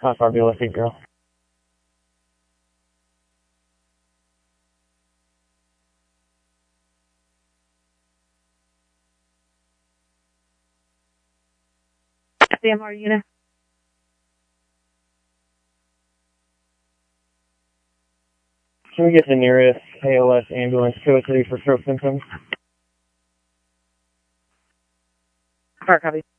RBLS 80. CMR unit. Can we get the nearest ALS ambulance 203 for stroke symptoms? Car copy.